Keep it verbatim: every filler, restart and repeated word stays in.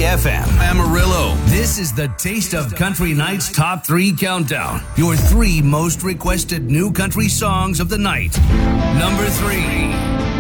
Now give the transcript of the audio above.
F M, Amarillo. This is the Taste of Country Night's Top three Countdown. Your three most requested new country songs of the night. Number three.